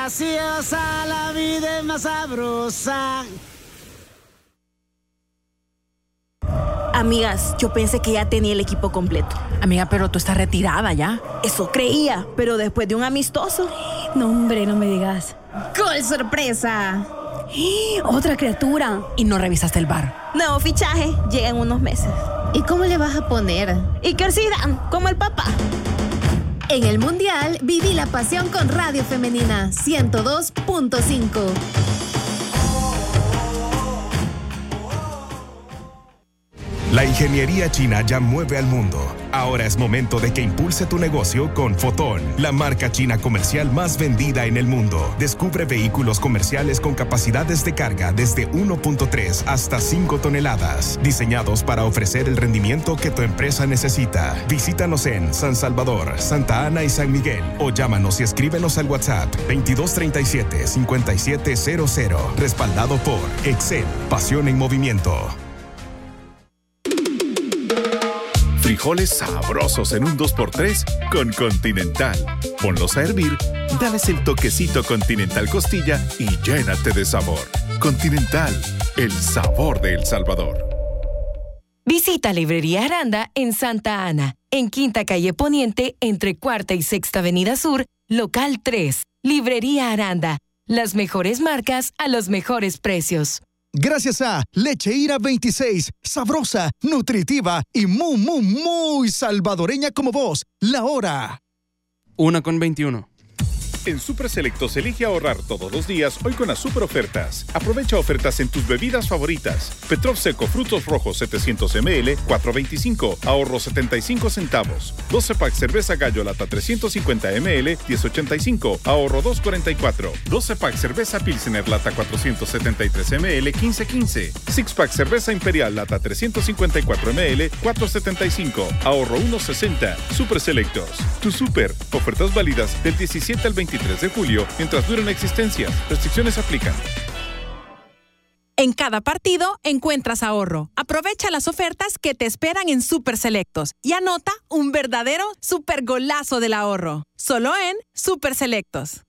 graciosa, la vida es más sabrosa. Amigas, yo pensé que ya tenía el equipo completo. Amiga, pero tú estás retirada ya. Eso creía, pero después de un amistoso. No, hombre, no me digas. ¡Gol sorpresa! ¡Otra criatura! Y no revisaste el bar. Nuevo fichaje, llega en unos meses. ¿Y cómo le vas a poner? Iker Zidane, como el papá. En el Mundial, viví la pasión con Radio Femenina 102.5. La ingeniería china ya mueve al mundo. Ahora es momento de que impulse tu negocio con Fotón, la marca china comercial más vendida en el mundo. Descubre vehículos comerciales con capacidades de carga desde 1.3 hasta 5 toneladas, diseñados para ofrecer el rendimiento que tu empresa necesita. Visítanos en San Salvador, Santa Ana y San Miguel o llámanos y escríbenos al WhatsApp 2237-5700, respaldado por Excel, pasión en movimiento. Frijoles sabrosos en un 2x3 con Continental. Ponlos a hervir, dales el toquecito Continental Costilla y llénate de sabor. Continental, el sabor de El Salvador. Visita Librería Aranda en Santa Ana, en Quinta Calle Poniente, entre Cuarta y Sexta Avenida Sur, local 3. Librería Aranda, las mejores marcas a los mejores precios. Gracias a Leche Ira 26, sabrosa, nutritiva y muy salvadoreña como vos. La hora. 1:21. En Super Selectos elige ahorrar todos los días hoy con las super ofertas. Aprovecha ofertas en tus bebidas favoritas. Petrov Seco Frutos Rojos 700 ml, 4.25, ahorro 75 centavos. 12 pack cerveza Gallo Lata 350 ml, 10.85, ahorro 2.44. 12 pack cerveza Pilsener Lata 473 ml, 15.15. 6 pack cerveza Imperial Lata 354 ml, 4.75, ahorro 1.60. Super Selectos. Tu super. Ofertas válidas del 17 al 23 de julio, mientras duran existencias. Restricciones aplican. En cada partido encuentras ahorro. Aprovecha las ofertas que te esperan en Super Selectos y anota un verdadero super golazo del ahorro. Solo en Super Selectos.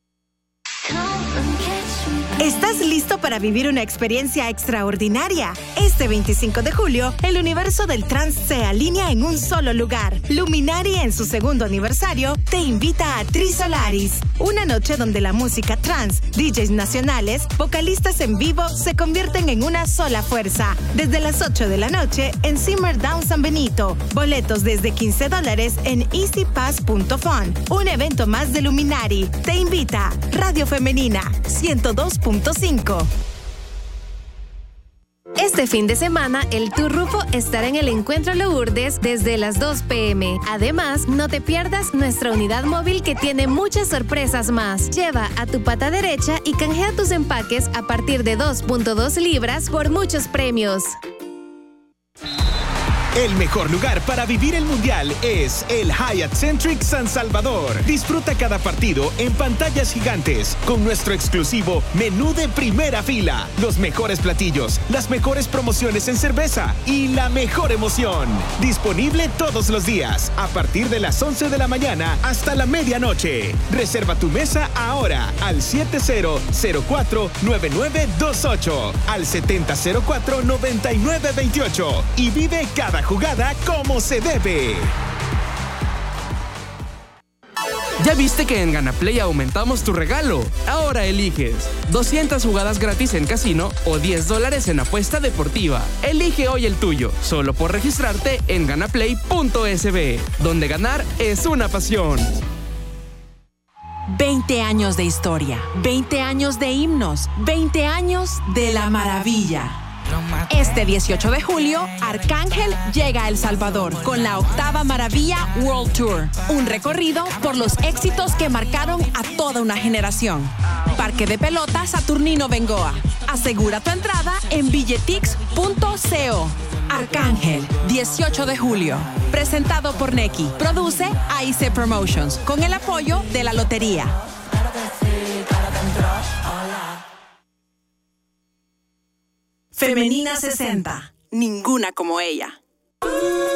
¿Estás listo para vivir una experiencia extraordinaria? Este 25 de julio, el universo del trans se alinea en un solo lugar. Luminari, en su segundo aniversario, te invita a Trisolaris, una noche donde la música trans, DJs nacionales, vocalistas en vivo se convierten en una sola fuerza. Desde las 8 de la noche en Simmer Down San Benito. Boletos desde $15 en easypass.fun. Un evento más de Luminari. Te invita Radio Femenina 102.5. Este fin de semana, el Tour Rufo estará en el Encuentro Lourdes desde las 2 p.m. Además, no te pierdas nuestra unidad móvil que tiene muchas sorpresas más. Lleva a tu pata derecha y canjea tus empaques a partir de 2.2 libras por muchos premios. El mejor lugar para vivir el Mundial es el Hyatt Centric San Salvador. Disfruta cada partido en pantallas gigantes con nuestro exclusivo menú de primera fila, los mejores platillos, las mejores promociones en cerveza y la mejor emoción. Disponible todos los días a partir de las 11 de la mañana hasta la medianoche. Reserva tu mesa ahora al 7004-9928, al 7004-9928 y vive cada jugada como se debe. ¿Ya viste que en GanaPlay aumentamos tu regalo? Ahora eliges 200 jugadas gratis en casino o $10 en apuesta deportiva. Elige hoy el tuyo, solo por registrarte en ganaplay.sb, donde ganar es una pasión. 20 años de historia, 20 años de himnos, 20 años de la maravilla. Este 18 de julio, Arcángel llega a El Salvador con la 8ª Maravilla World Tour, un recorrido por los éxitos que marcaron a toda una generación. Parque de Pelota Saturnino Bengoa. Asegura tu entrada en billetix.co. Arcángel, 18 de julio. Presentado por Neki. Produce AIC Promotions con el apoyo de la Lotería. Femenina 60. Ninguna como ella.